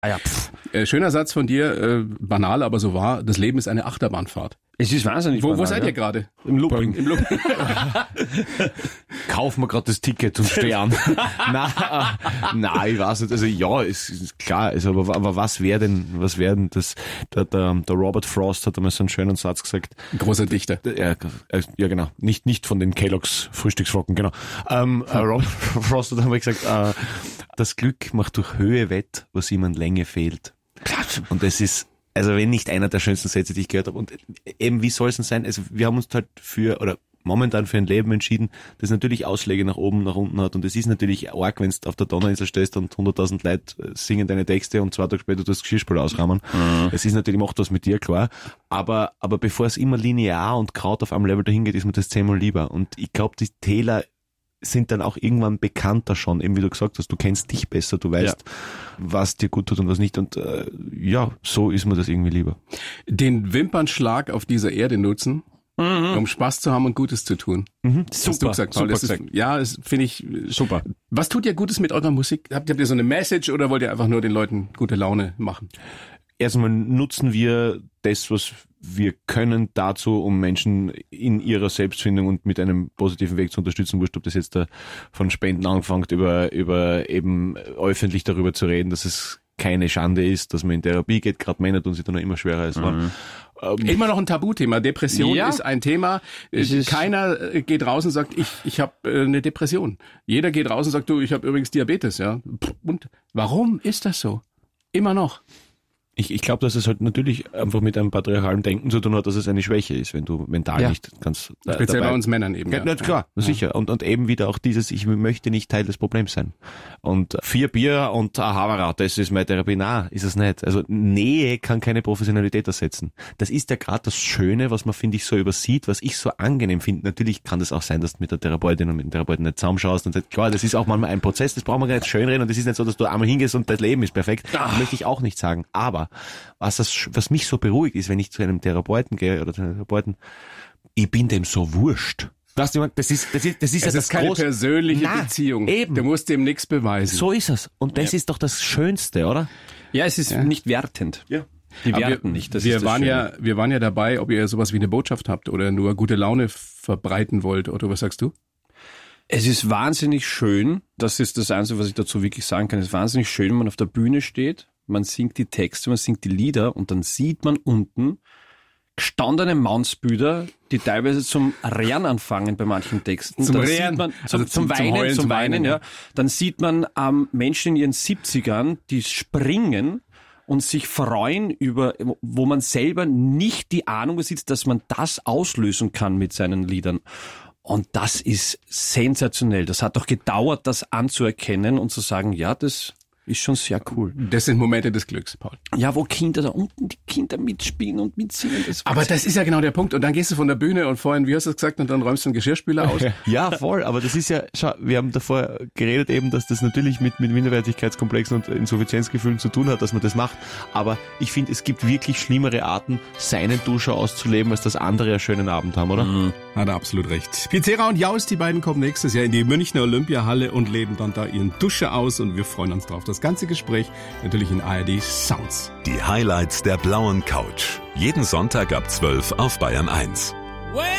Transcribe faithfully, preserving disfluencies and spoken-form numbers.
Ah ja, pff. Äh, schöner Satz von dir, äh, banal, aber so wahr. Das Leben ist eine Achterbahnfahrt. Es ist wahnsinnig Wo, banal, wo seid ja? ihr gerade? Im Looping. Im Looping. Kaufen wir gerade das Ticket und Stern. nein, äh, nein, ich weiß nicht. Also ja, es ist klar. Also, aber, aber was wäre denn, was wäre denn das? Der, der, der Robert Frost hat einmal so einen schönen Satz gesagt. Großer Dichter. Ja, ja genau. Nicht nicht von den Kellogg's Frühstücksflocken, genau. Ähm, äh, Robert Frost hat einmal gesagt, äh, das Glück macht durch Höhe wett, was ihm an Länge fehlt. Und das ist also wenn nicht einer der schönsten Sätze, die ich gehört habe. Und eben, wie soll es denn sein? Also wir haben uns halt für, oder momentan für ein Leben entschieden, das natürlich Ausschläge nach oben, nach unten hat. Und es ist natürlich arg, wenn du auf der Donauinsel stehst und hunderttausend Leute singen deine Texte und zwei Tage später das Geschirrspül ausrahmen. Mhm. Es ist natürlich, macht das mit dir, klar. Aber, aber bevor es immer linear und Kraut auf einem Level dahin geht, ist mir das zehnmal lieber. Und ich glaube, die Täler sind dann auch irgendwann bekannter schon, eben wie du gesagt hast, du kennst dich besser, du weißt, ja, was dir gut tut und was nicht, und äh, ja, so ist mir das irgendwie lieber. Den Wimpernschlag auf dieser Erde nutzen, mhm, um Spaß zu haben und Gutes zu tun. Mhm. Das Super, hast du gesagt, Paul. super Das ist, gesagt. ja, das finde ich super. Was tut ihr Gutes mit eurer Musik? Habt, habt ihr so eine Message oder wollt ihr einfach nur den Leuten gute Laune machen? Erstmal nutzen wir das, was wir können, dazu, um Menschen in ihrer Selbstfindung und mit einem positiven Weg zu unterstützen. Wurscht, ob das jetzt da von Spenden angefangen, über, über eben öffentlich darüber zu reden, dass es keine Schande ist, dass man in Therapie geht. Gerade Männer tun sich da noch immer schwerer als Frauen. Mhm. Ähm, immer noch ein Tabuthema. Depression, ja, ist ein Thema. Ist Keiner geht raus und sagt, ich ich habe äh, eine Depression. Jeder geht raus und sagt, du, ich habe übrigens Diabetes. Ja. Und warum ist das so? Immer noch. Ich, ich glaube, dass es halt natürlich einfach mit einem patriarchalen Denken zu tun hat, dass es eine Schwäche ist, wenn du mental, ja, nicht ganz äh, speziell dabei. Bei uns Männern eben. Ja, ja. Klar, ja, sicher. Und, und eben wieder auch dieses, ich möchte nicht Teil des Problems sein. Und vier Bier und ein Havara, das ist meine Therapie. Nein, ist es nicht. Also Nähe kann keine Professionalität ersetzen. Das ist ja gerade das Schöne, was man, finde ich, so übersieht, was ich so angenehm finde. Natürlich kann das auch sein, dass du mit der Therapeutin und mit dem Therapeuten nicht zusammenschaust und sagst, klar, das ist auch manchmal ein Prozess, das brauchen wir gar nicht schönreden, und das ist nicht so, dass du einmal hingehst und das Leben ist perfekt. Das möchte ich auch nicht sagen. Aber was das, was mich so beruhigt, ist, wenn ich zu einem Therapeuten gehe oder zu einem Therapeuten, ich bin dem so wurscht. Weißt du, das ist, das ist, das ist es ja ist das keine groß... persönliche Nein, Beziehung. Eben. Du musst dem nichts beweisen. So ist es. Und das, ja, ist doch das Schönste, oder? Ja, es ist, ja, nicht wertend. Ja. Die Aber werten wir, nicht. Das wir ist das waren Schöne. ja, wir waren ja dabei, ob ihr sowas wie eine Botschaft habt oder nur gute Laune verbreiten wollt. Otto, was sagst du? Es ist wahnsinnig schön, das ist das Einzige, was ich dazu wirklich sagen kann, es ist wahnsinnig schön, wenn man auf der Bühne steht, man singt die Texte, man singt die Lieder und dann sieht man unten gestandene Mannsbüder, die teilweise zum Rehren anfangen bei manchen Texten. Zum dann Rehren? sieht man, zum, Also zum, zum Weinen, Heulen, zum zum Weinen, Weinen, ja. ja. Dann sieht man ähm, Menschen in ihren siebzigern, die springen und sich freuen über, wo man selber nicht die Ahnung besitzt, dass man das auslösen kann mit seinen Liedern. Und das ist sensationell. Das hat doch gedauert, das anzuerkennen und zu sagen, ja, das ist schon sehr cool. Das sind Momente des Glücks, Paul. Ja, wo Kinder da unten, die Kinder mitspielen und mitsingen. Das Aber das ist ja genau der Punkt. Und dann gehst du von der Bühne und vorhin, wie hast du es gesagt, und dann räumst du einen Geschirrspüler aus. Ja, voll. Aber das ist ja, schau, wir haben davor geredet eben, dass das natürlich mit, mit Minderwertigkeitskomplexen und Insuffizienzgefühlen zu tun hat, dass man das macht. Aber ich finde, es gibt wirklich schlimmere Arten, seinen Duscher auszuleben, als dass andere einen schönen Abend haben, oder? Mhm. Hat er absolut recht. Pizzera und Jaus, die beiden kommen nächstes Jahr in die Münchner Olympiahalle und leben dann da ihren Duscher aus, und wir freuen uns drauf. Das ganze Gespräch natürlich in A R D Sounds. Die Highlights der blauen Couch. Jeden Sonntag ab zwölf auf Bayern eins. Well,